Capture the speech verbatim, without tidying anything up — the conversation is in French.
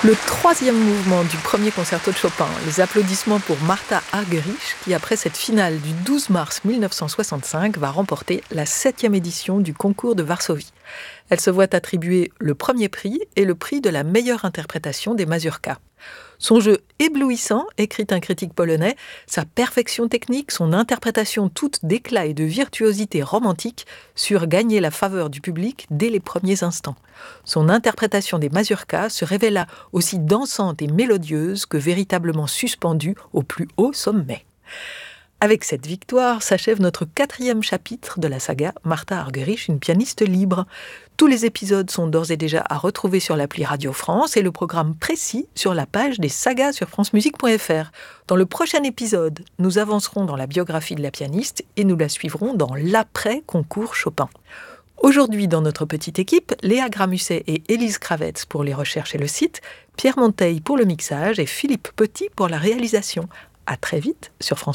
Le troisième mouvement du premier concerto de Chopin, les applaudissements pour Martha Argerich, qui après cette finale du douze mars mille neuf cent soixante-cinq va remporter la septième édition du concours de Varsovie. Elle se voit attribuer le premier prix et le prix de la meilleure interprétation des mazurkas. Son jeu éblouissant, écrit un critique polonais, sa perfection technique, son interprétation toute d'éclat et de virtuosité romantique surent gagner la faveur du public dès les premiers instants. Son interprétation des mazurkas se révéla aussi dansante et mélodieuse que véritablement suspendue au plus haut sommet. Avec cette victoire s'achève notre quatrième chapitre de la saga Martha Argerich, une pianiste libre. Tous les épisodes sont d'ores et déjà à retrouver sur l'appli Radio France et le programme précis sur la page des sagas sur francemusique point f r. Dans le prochain épisode, nous avancerons dans la biographie de la pianiste et nous la suivrons dans l'après-concours Chopin. Aujourd'hui, dans notre petite équipe, Léa Gramusset et Élise Kravetz pour les recherches et le site, Pierre Monteil pour le mixage et Philippe Petit pour la réalisation. À très vite sur France.